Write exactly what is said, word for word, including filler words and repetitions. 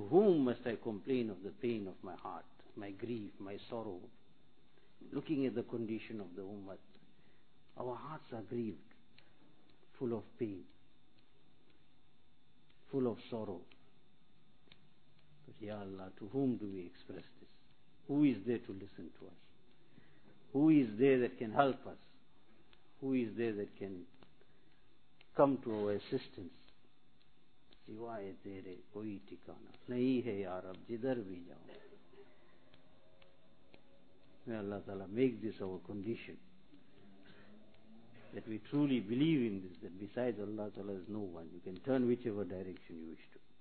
whom must I complain of the pain of my heart, my grief, my sorrow? Looking at the condition of the ummah, our hearts are grieved, full of pain, full of sorrow. But Ya Allah, to whom do we express this? Who is there to listen to us? Who is there that can help us? Who is there that can come to our assistance? सिवाय तेरे कोई ठिकाना नहीं है यार अब जिधर भी जाओ. May Allah Ta'ala make this our condition, that we truly believe in this, that besides Allah Ta'ala is no one. You can turn whichever direction you wish to.